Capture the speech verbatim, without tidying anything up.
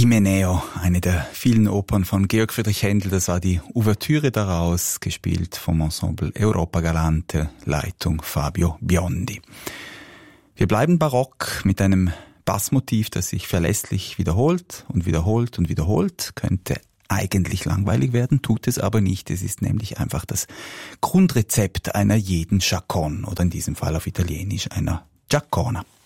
Imeneo, eine der vielen Opern von Georg Friedrich Händel, das war die Ouvertüre daraus, gespielt vom Ensemble Europa Galante, Leitung Fabio Biondi. Wir bleiben barock mit einem Bassmotiv, das sich verlässlich wiederholt und wiederholt und wiederholt, könnte eigentlich langweilig werden, tut es aber nicht. Es ist nämlich einfach das Grundrezept einer jeden Chaconne oder in diesem Fall auf Italienisch einer Giacona.